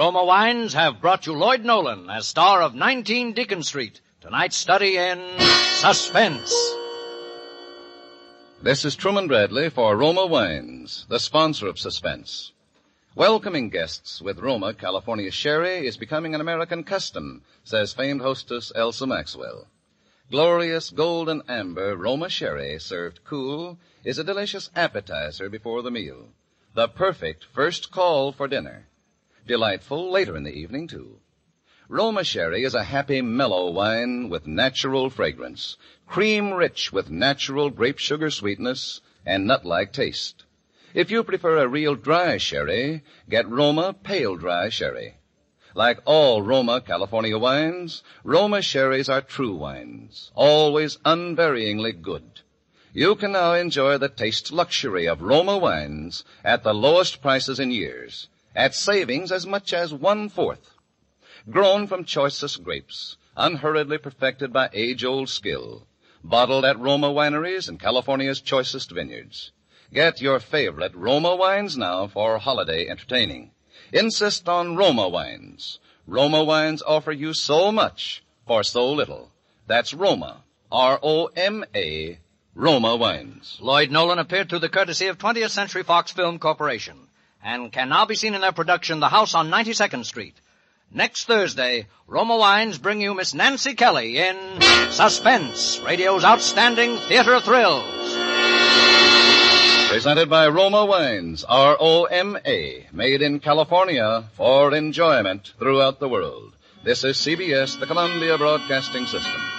Roma Wines have brought you Lloyd Nolan as star of 19 Deacon Street, tonight's study in suspense. This is Truman Bradley for Roma Wines, the sponsor of Suspense. Welcoming guests with Roma California Sherry is becoming an American custom, says famed hostess Elsa Maxwell. Glorious golden amber Roma Sherry served cool is a delicious appetizer before the meal. The perfect first call for dinner. Delightful later in the evening, too. Roma Sherry is a happy, mellow wine with natural fragrance, cream-rich with natural grape sugar sweetness and nut-like taste. If you prefer a real dry sherry, get Roma Pale Dry Sherry. Like all Roma California wines, Roma Sherries are true wines, always unvaryingly good. You can now enjoy the taste luxury of Roma wines at the lowest prices in years, at savings as much as 1/4. Grown from choicest grapes, unhurriedly perfected by age-old skill, bottled at Roma wineries and California's choicest vineyards. Get your favorite Roma wines now for holiday entertaining. Insist on Roma wines. Roma wines offer you so much for so little. That's Roma, R-O-M-A, Roma Wines. Lloyd Nolan appeared through the courtesy of 20th Century Fox Film Corporation and can now be seen in their production, The House on 92nd Street. Next Thursday, Roma Wines bring you Miss Nancy Kelly in Suspense, radio's outstanding theater thrills. Presented by Roma Wines, R-O-M-A, made in California for enjoyment throughout the world. This is CBS, the Columbia Broadcasting System.